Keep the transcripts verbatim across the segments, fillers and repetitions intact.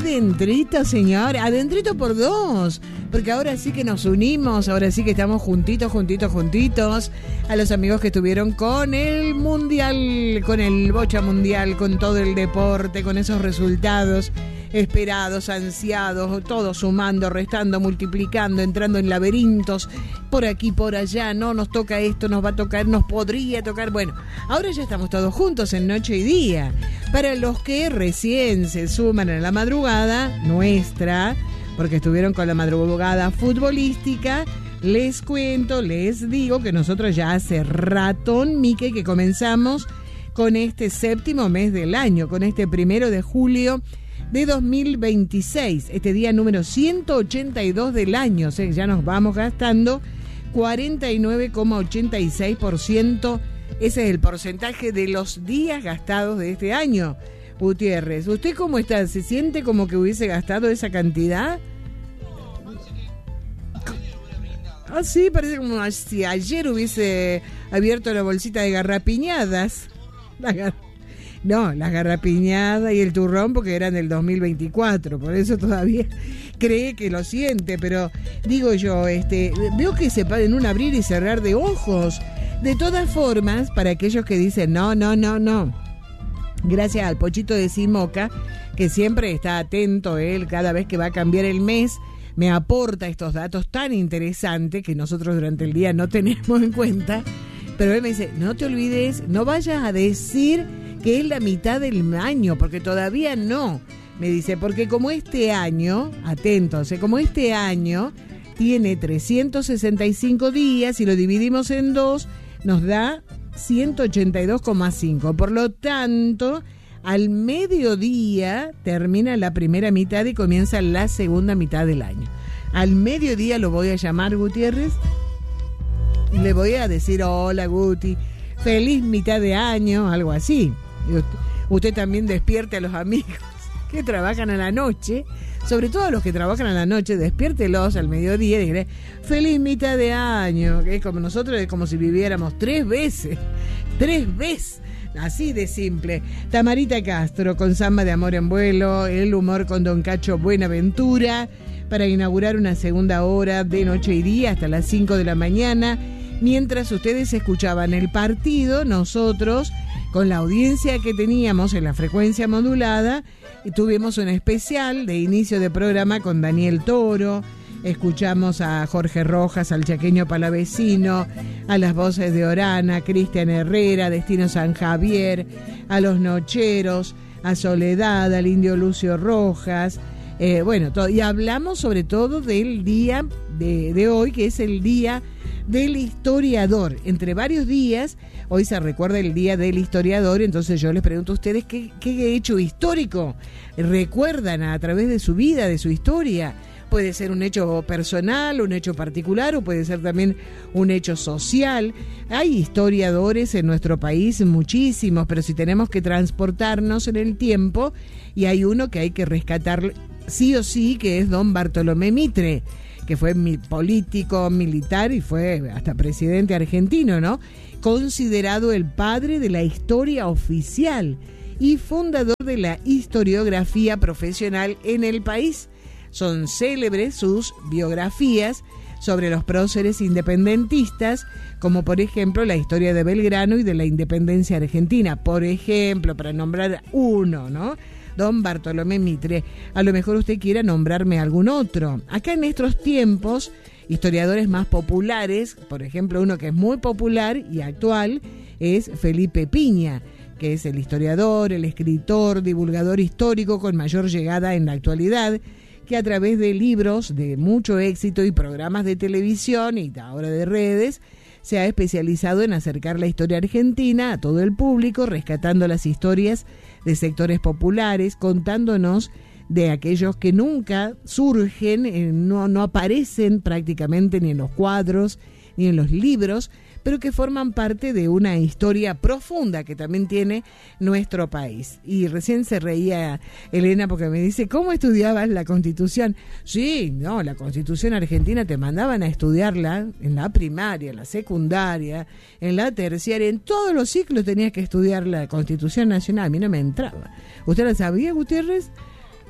adentrito, señor, adentrito por dos, porque ahora sí que nos unimos, ahora sí que estamos juntitos, juntitos, juntitos, a los amigos que estuvieron con el Mundial, con el Bocha Mundial, con todo el deporte, con esos resultados esperados, ansiados, todos sumando, restando, multiplicando, entrando en laberintos, por aquí, por allá, no nos toca esto, nos va a tocar, nos podría tocar. Bueno, ahora ya estamos todos juntos en noche y día. Para los que recién se suman a la madrugada nuestra, porque estuvieron con la madrugada futbolística, les cuento, les digo que nosotros ya hace ratón, Mique, que comenzamos con este séptimo mes del año, con este primero de julio de dos mil veintiséis, este día número ciento ochenta y dos del año, o sea, ya nos vamos gastando cuarenta y nueve coma ochenta y seis por ciento, ese es el porcentaje de los días gastados de este año. Gutiérrez, ¿usted cómo está? ¿Se siente como que hubiese gastado esa cantidad? Ah, sí, parece como si ayer hubiese abierto la bolsita de garrapiñadas. La gar... No, las garrapiñadas y el turrón porque eran del dos mil veinticuatro, por eso todavía cree que lo siente, pero digo yo, este, veo que se en un abrir y cerrar de ojos. De todas formas, para aquellos que dicen no, no, no, no, gracias al Pochito de Simoca, que siempre está atento él cada vez que va a cambiar el mes, me aporta estos datos tan interesantes que nosotros durante el día no tenemos en cuenta, pero él me dice, no te olvides, no vayas a decir que es la mitad del año, porque todavía no, me dice, porque como este año, atentos, como este año tiene trescientos sesenta y cinco días y lo dividimos en dos, nos da ciento ochenta y dos coma cinco, por lo tanto, al mediodía termina la primera mitad y comienza la segunda mitad del año. Al mediodía lo voy a llamar, Gutiérrez, y le voy a decir, hola Guti, feliz mitad de año, algo así. Usted, usted también despierte a los amigos que trabajan a la noche, sobre todo a los que trabajan a la noche, despiértelos al mediodía y diré, feliz mitad de año, que es como nosotros, es como si viviéramos tres veces, tres veces, así de simple. Tamarita Castro con Samba de Amor en Vuelo, el humor con Don Cacho Buenaventura, para inaugurar una segunda hora de noche y día hasta las cinco de la mañana, mientras ustedes escuchaban el partido, nosotros con la audiencia que teníamos en la frecuencia modulada, y tuvimos un especial de inicio de programa con Daniel Toro, escuchamos a Jorge Rojas, al chaqueño palavecino, a las voces de Orana, Cristian Herrera, Destino San Javier, a los Nocheros, a Soledad, al indio Lucio Rojas, eh, bueno, todo, y hablamos sobre todo del día de, de hoy, que es el día del historiador. Entre varios días, hoy se recuerda el Día del Historiador, entonces yo les pregunto a ustedes qué, qué hecho histórico recuerdan a través de su vida, de su historia. Puede ser un hecho personal, un hecho particular, o puede ser también un hecho social. Hay historiadores en nuestro país, muchísimos, pero si tenemos que transportarnos en el tiempo, y hay uno que hay que rescatar sí o sí, que es don Bartolomé Mitre, que fue mi político, militar y fue hasta presidente argentino, ¿no? Considerado el padre de la historia oficial y fundador de la historiografía profesional en el país. Son célebres sus biografías sobre los próceres independentistas, como por ejemplo la historia de Belgrano y de la independencia argentina, por ejemplo, para nombrar uno, ¿no? Don Bartolomé Mitre. A lo mejor usted quiera nombrarme algún otro. Acá en estos tiempos, historiadores más populares, por ejemplo, uno que es muy popular y actual, es Felipe Piña, que es el historiador, el escritor, divulgador histórico con mayor llegada en la actualidad, que a través de libros de mucho éxito y programas de televisión y ahora de redes, se ha especializado en acercar la historia argentina a todo el público, rescatando las historias de sectores populares, contándonos de aquellos que nunca surgen, eh, no, no aparecen prácticamente ni en los cuadros ni en los libros, pero que forman parte de una historia profunda que también tiene nuestro país. Y recién se reía Elena porque me dice, ¿cómo estudiabas la Constitución? Sí, no, la Constitución argentina te mandaban a estudiarla en la primaria, en la secundaria, en la terciaria, en todos los ciclos tenías que estudiar la Constitución Nacional. A mí no me entraba. ¿Usted la sabía, Gutiérrez?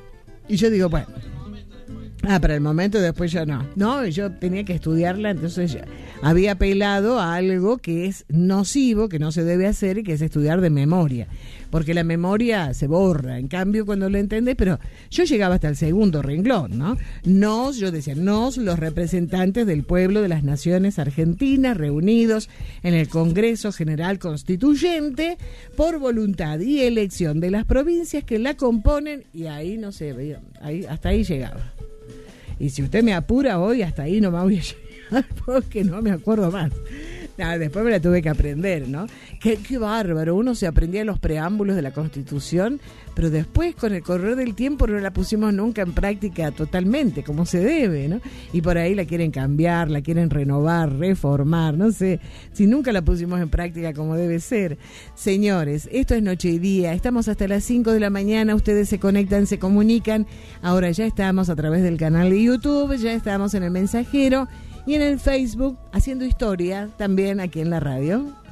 Y yo digo, bueno, ah, para el momento después ya no. No, yo tenía que estudiarla, entonces ya había apelado a algo que es nocivo, que no se debe hacer, y que es estudiar de memoria. Porque la memoria se borra, en cambio cuando lo entendés, pero yo llegaba hasta el segundo renglón, ¿no? Nos, yo decía, nos, los representantes del pueblo de las naciones argentinas, reunidos en el Congreso General Constituyente, por voluntad y elección de las provincias que la componen, y ahí no sé, ahí, hasta ahí llegaba. Y si usted me apura hoy, hasta ahí no me voy a llegar, porque no me acuerdo más. Nada, después me la tuve que aprender, ¿no? Qué, qué bárbaro, uno se aprendía los preámbulos de la Constitución, pero después con el correr del tiempo no la pusimos nunca en práctica totalmente, como se debe, ¿no? Y por ahí la quieren cambiar, la quieren renovar, reformar, no sé, si nunca la pusimos en práctica como debe ser. Señores, esto es Noche y Día, estamos hasta las cinco de la mañana, ustedes se conectan, se comunican, ahora ya estamos a través del canal de YouTube, ya estamos en el Mensajero, y en el Facebook, haciendo historia, también aquí en la radio.